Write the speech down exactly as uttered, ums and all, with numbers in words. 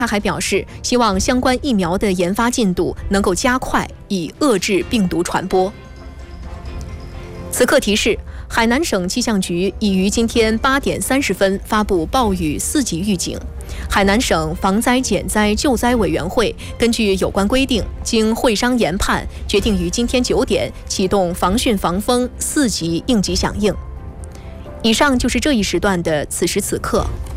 他还表示，希望相关疫苗的研发进度能够加快，以遏制病毒传播。此刻提示：海南省气象局已于今天八点三十分发布暴雨四级预警。海南省防灾减灾救灾委员会根据有关规定，经会商研判，决定于今天九点启动防汛防风四级应急响应。以上就是这一时段的此时此刻。